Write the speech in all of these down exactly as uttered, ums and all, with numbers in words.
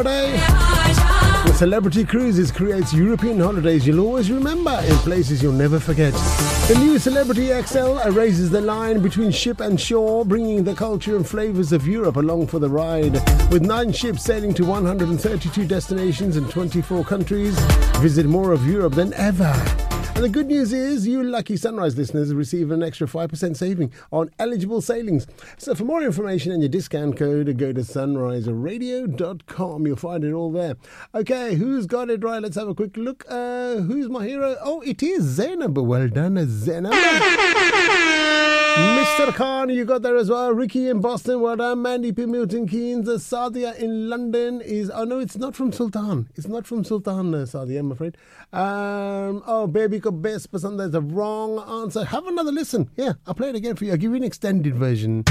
With Celebrity Cruises creates European holidays you'll always remember in places you'll never forget. The new Celebrity X L erases the line between ship and shore, bringing the culture and flavours of Europe along for the ride. With nine ships sailing to one hundred thirty-two destinations in twenty-four countries, visit more of Europe than ever. And the good news is, you lucky Sunrise listeners receive an extra five percent saving on eligible sailings. So for more information and your discount code, go to sunrise radio dot com. You'll find it all there. Okay, who's got it right? Let's have a quick look. Uh, who's my hero? Oh, it is Zainab. Well done, Zainab. Mister Khan, you got there as well. Ricky in Boston, well done. Mandy P. Milton Keynes. Uh, Sadia in London is... Oh, no, it's not from Sultan. It's not from Sultan, uh, Sadia, I'm afraid. Um, oh, Baby Ko Best Pasand, that's the wrong answer. Have another listen. Yeah, I'll play it again for you. I'll give you an extended version.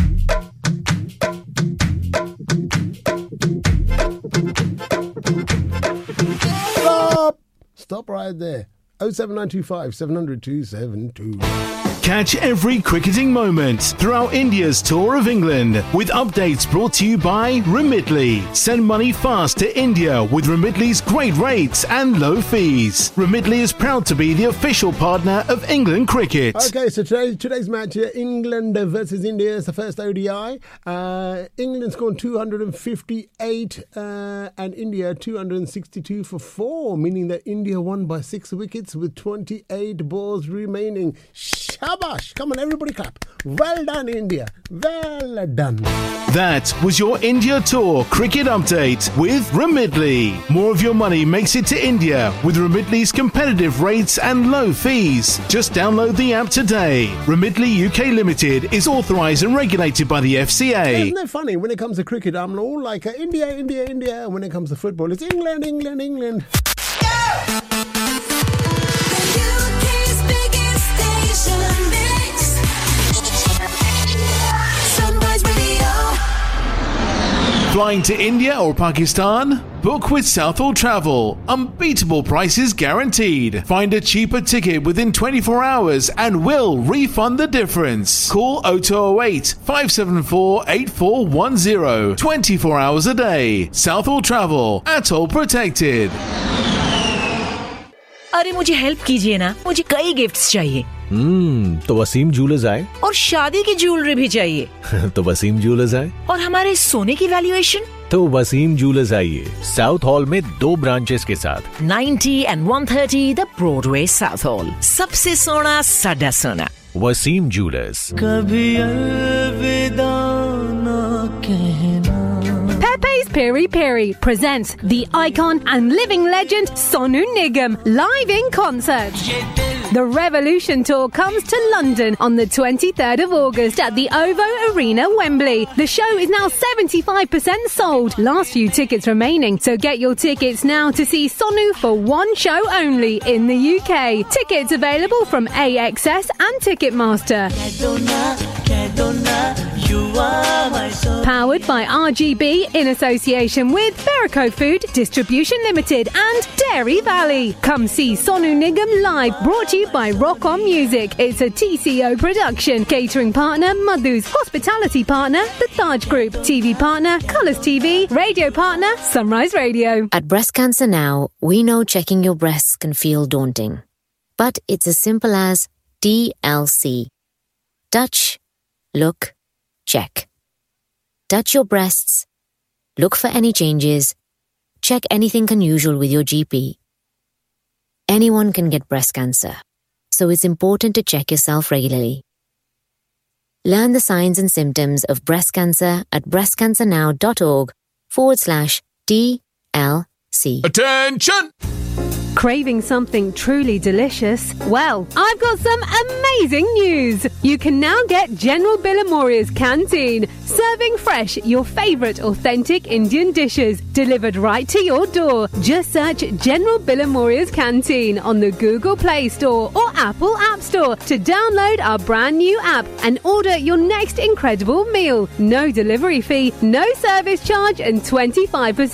Stop! Stop right there. oh seven nine two five seven hundred two seven two. Catch every cricketing moment throughout India's tour of England with updates brought to you by Remitly. Send money fast to India with Remitly's great rates and low fees. Remitly is proud to be the official partner of England cricket. Okay, so today, today's match here, England versus India, is the first O D I. Uh, England scored two hundred fifty-eight uh, and India two hundred sixty-two for four, meaning that India won by six wickets with twenty-eight balls remaining. Shabash! Come on, everybody clap. Well done, India. Well done. That was your India Tour cricket update with Remitly. More of your money makes it to India with Remitly's competitive rates and low fees. Just download the app today. Remitly U K Limited is authorised and regulated by the F C A. Isn't it funny? When it comes to cricket, I'm all like uh, India, India, India. When it comes to football, it's England, England, England. Yeah! Flying to India or Pakistan? Book with Southall Travel. Unbeatable prices guaranteed. Find a cheaper ticket within twenty-four hours and we'll refund the difference. Call oh two oh eight, five seven four, eight four one oh. twenty-four hours a day. Southall Travel. Atoll protected. अरे मुझे help कीजिए ना, मुझे कई gifts चाहिए। हम्म तो Wasim jewellers आए और शादी की ज्वेलरी भी चाहिए। तो वसीम ज्वेलर्स आए और हमारे सोने की वैल्यूएशन तो वसीम ज्वेलर्स आइए साउथ हॉल में दो ब्रांचेस के साथ ninety and one thirty the Broadway south hall, सबसे सोना साडा सोना। वसीम ज्वेलर्स। कभी अलविदा ना कहना। Pepe's Peri Peri presents the icon and living legend Sonu Nigam live in concert. The Revolution Tour comes to London on the twenty-third of August at the OVO Arena, Wembley. The show is now seventy-five percent sold. Last few tickets remaining, so get your tickets now to see Sonu for one show only in the U K. Tickets available from A X S and Ticketmaster. Powered by R G B in association with Verico Food Distribution Limited and Dairy Valley. Come see Sonu Nigam live, brought to you by Rock On Music. It's a T C O production. Catering partner Madhu's, hospitality partner The Taj Group, T V partner Colours T V, radio partner Sunrise Radio. At Breast Cancer Now, we know checking your breasts can feel daunting, but it's as simple as D L C. Touch, look, check. Touch your breasts, look for any changes, check anything unusual with your G P. Anyone can get breast cancer, so it's important to check yourself regularly. Learn the signs and symptoms of breast cancer at breastcancernow.org forward slash DLC. Attention! Craving something truly delicious? Well, I've got some amazing news. You can now get General Billamoria's Canteen, serving fresh your favourite authentic Indian dishes, delivered right to your door. Just search General Billamoria's Canteen on the Google Play Store or Apple App Store to download our brand new app and order your next incredible meal. No delivery fee, no service charge and twenty-five percent